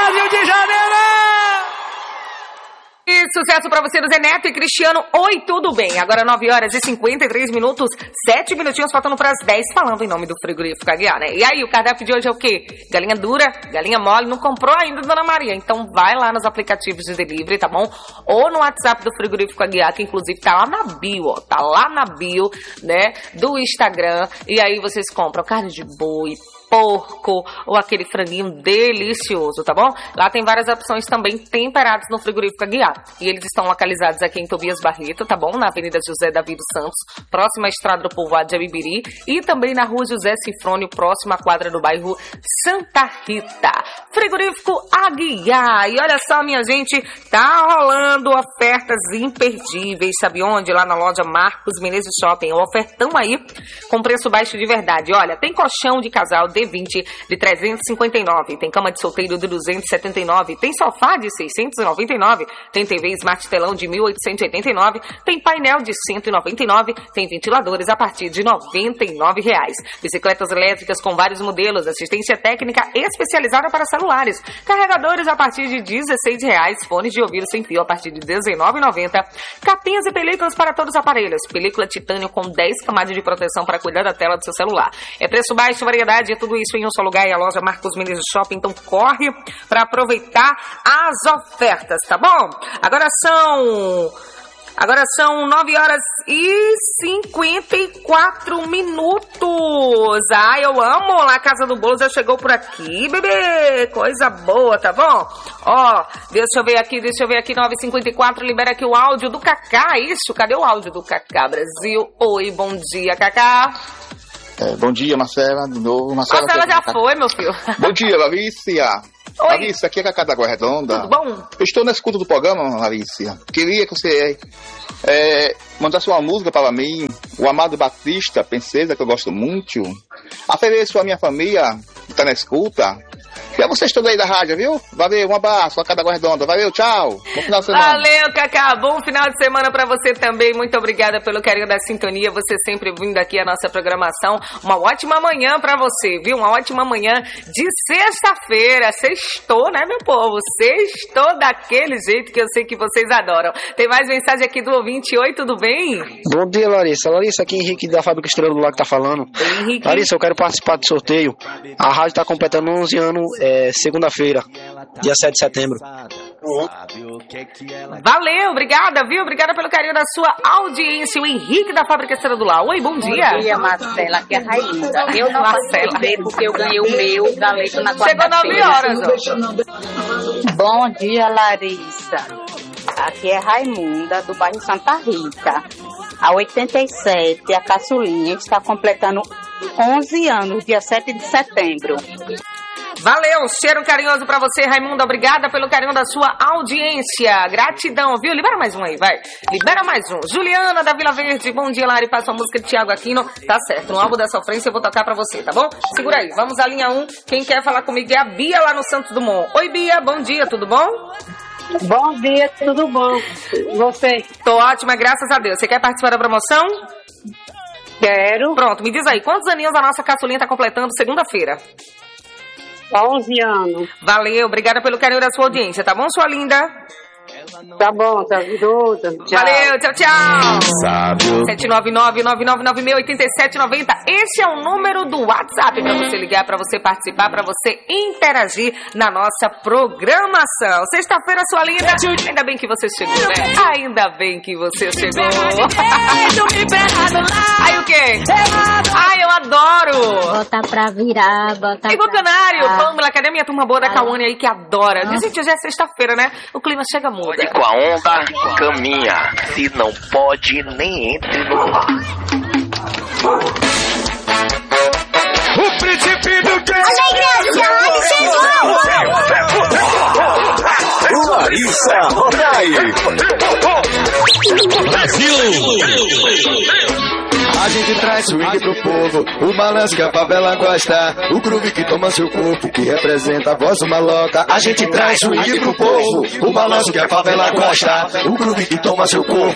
Rio de Janeiro! E sucesso pra você do Zé Neto e Cristiano. Oi, tudo bem? Agora 9 horas e 53 minutos, 7 minutinhos faltando pras 10, falando em nome do frigorífico Aguiar, né? E aí, o cardápio de hoje é o quê? Galinha dura, galinha mole, não comprou ainda, Dona Maria? Então vai lá nos aplicativos de delivery, tá bom? Ou no WhatsApp do frigorífico Aguiar, que inclusive tá lá na bio, ó. Tá lá na bio, né? Do Instagram. E aí vocês compram carne de boi, porco ou aquele franguinho delicioso, tá bom? Lá tem várias opções também temperadas no frigorífico Aguiar. E eles estão localizados aqui em Tobias Barreto, tá bom? Na Avenida José Davi dos Santos, próxima à Estrada do Povoado de Abibiri, e também na Rua José Sinfrônio, próxima à quadra do bairro Santa Rita. Frigorífico Aguiar. E olha só, minha gente, tá rolando ofertas imperdíveis, sabe onde? Lá na loja Marcos Menezes Shopping. Um ofertão aí com preço baixo de verdade. Olha, tem colchão de casal D20 de 359, tem cama de solteiro de 279, tem sofá de 699, tem TV Smart Telão de 1889, tem painel de 199, tem ventiladores a partir de R$99. Bicicletas elétricas com vários modelos, assistência técnica especializada para celulares, carregadores a partir de R$16, fones de ouvido sem fio a partir de R$19,90, capinhas e películas para todos os aparelhos, película titânio com 10 camadas de proteção para cuidar da tela do seu celular. É preço baixo, variedade, tudo isso em um só lugar, é a loja Marcos Menezes Shopping, então corre para aproveitar as ofertas, tá bom? Agora são 9 horas e 54 minutos. Ai, eu amo lá a Casa do Bolo, já chegou por aqui, bebê. Coisa boa, tá bom? Ó, deixa eu ver aqui, 9h54, libera aqui o áudio do Cacá, isso? Cadê o áudio do Cacá, Brasil? Oi, bom dia, Cacá. Bom dia, Marcela, de novo. Marcela já foi, meu filho. Bom dia, Lavícia. Oi. Lavícia, aqui é Cacá da Água Redonda. Tudo bom? Eu estou na escuta do programa, Lavícia. Queria que você mandasse uma música para mim, o Amado Batista, Princesa, que eu gosto muito. Ofereço a minha família, que está na escuta. E a vocês todos aí da rádio, viu? Valeu, um abraço, Cacá da Água Redonda. Valeu, tchau. Bom final de semana. Valeu, Cacá. Bom final de semana pra você também. Muito obrigada pelo carinho da sintonia. Você sempre vindo aqui à nossa programação. Uma ótima manhã pra você, viu? Uma ótima manhã de sexta-feira. Sextou, né, meu povo? Sextou daquele jeito que eu sei que vocês adoram. Tem mais mensagem aqui do ouvinte. Oi, tudo bem? Bom dia, Larissa. Larissa, aqui Henrique da Fábrica Estrela do Lago tá falando. Henrique. Larissa, eu quero participar do sorteio. A rádio tá completando 11 anos segunda-feira, dia 7 de setembro. Valeu, obrigada, viu? Obrigada pelo carinho da sua audiência. O Henrique da Fábrica Estrela do Lar. Oi, bom dia. Bom dia, Marcela, aqui é a Raíssa. Eu não participei porque eu ganhei o meu galeto na quarta-feira. Chegou 9 horas, ó. Bom dia, Larissa. Aqui é Raimunda, do bairro Santa Rita. A 87, a caçulinha, está completando 11 anos, dia 7 de setembro. Valeu, cheiro carinhoso pra você, Raimunda. Obrigada pelo carinho da sua audiência. Gratidão, viu? Libera mais um aí, vai. Libera mais um. Juliana, da Vila Verde. Bom dia, Lari. Passa a música de Thiago Aquino. Tá certo, no álbum da sofrência eu vou tocar pra você, tá bom? Segura aí, vamos à linha 1. Quem quer falar comigo é a Bia, lá no Santos Dumont. Oi, Bia, bom dia, tudo bom? Bom dia, tudo bom? Você? Tô ótima, graças a Deus. Você quer participar da promoção? Quero. Pronto, me diz aí, quantos aninhos a nossa caçulinha tá completando segunda-feira? 11 anos. Valeu, obrigada pelo carinho da sua audiência, tá bom, sua linda? Tá bom, tá junto. Tchau. Valeu, tchau, tchau. 799-9996-8790. Esse é o número do WhatsApp pra você ligar, pra você participar, pra você interagir na nossa programação. Sexta-feira, sua linda. Ainda bem que você chegou, né? Ainda bem que você chegou. Aí o quê? Ai, eu adoro. Bota pra virar, bota e pra... o canário, Pamela, cadê minha turma boa da Cauane aí que adora? Gente, hoje é sexta-feira, né? O clima chega muito. Com a onda, caminha. Se não pode, nem entre no mar. O príncipe do quê? Larissa Rodaí. Brasil! A gente traz swing pro povo, o balanço que a favela gosta, o groove que toma seu corpo, que representa a voz do maloca. A gente traz swing pro povo, o balanço que a favela gosta, o groove que toma seu corpo,